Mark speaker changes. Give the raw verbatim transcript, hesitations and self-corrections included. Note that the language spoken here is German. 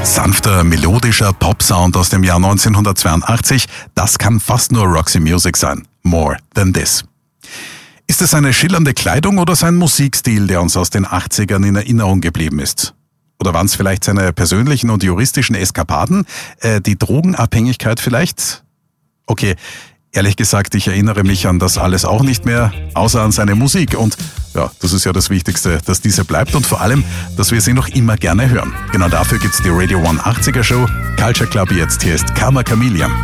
Speaker 1: Sanfter, melodischer Pop-Sound aus dem Jahr neunzehnhundertzweiundachtzig, das kann fast nur Roxy Music sein. More Than This. Ist es seine schillernde Kleidung oder sein Musikstil, der uns aus den achtzigern in Erinnerung geblieben ist? Oder waren es vielleicht seine persönlichen und juristischen Eskapaden? Äh, die Drogenabhängigkeit vielleicht? Okay, ehrlich gesagt, ich erinnere mich an das alles auch nicht mehr, außer an seine Musik. Und ja, das ist ja das Wichtigste, dass diese bleibt und vor allem, dass wir sie noch immer gerne hören. Genau dafür gibt's die Radio One achtziger Show. Culture Club jetzt, hier ist Karma Chameleon.